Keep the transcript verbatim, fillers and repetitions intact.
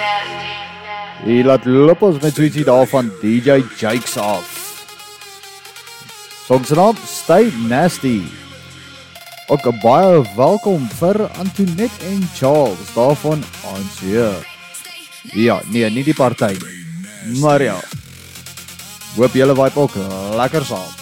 Hier laat loop ons met soetsie daar van D J Jakes af. Song se naam, Stay Nasty. Ook baie welkom vir Antoinette en Charles daarvan ons hier. Ja, nee, nie die party nie. Maar ja, hoop julle vibe ook lekker saam.